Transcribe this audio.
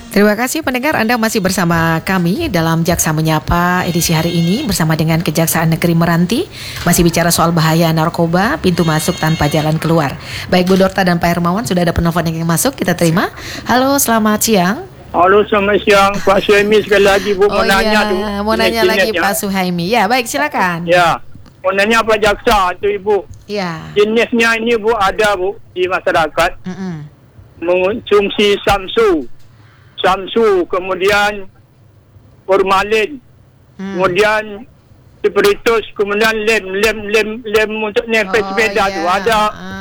Terima kasih pendengar, Anda masih bersama kami dalam Jaksa Menyapa edisi hari ini bersama dengan Kejaksaan Negeri Meranti. Masih bicara soal bahaya narkoba, pintu masuk tanpa jalan keluar. Baik Bu Dorta dan Pak Hermawan, sudah ada penelpon yang masuk, kita terima. Halo, selamat siang. Halo, selamat siang Pak Suhaimi sekali lagi Bu. Mau nanya lagi Pak Suhaimi. Ya, baik, silakan. Ya, mau nanya Pak Jaksa itu Ibu. Ya. Jenisnya ini Bu ada Bu di masyarakat. Mengonsumsi Samsu, kemudian formalin, kemudian spiritus, kemudian lem untuk nempel sepeda tu ada.